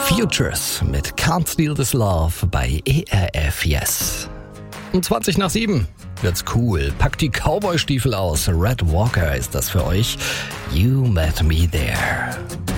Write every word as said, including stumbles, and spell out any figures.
Futures mit Can't Steal This Love bei E R F Yes. Um zwanzig nach sieben wird's cool. Packt die Cowboy-Stiefel aus. Red Walker ist das für euch. You Met Me There.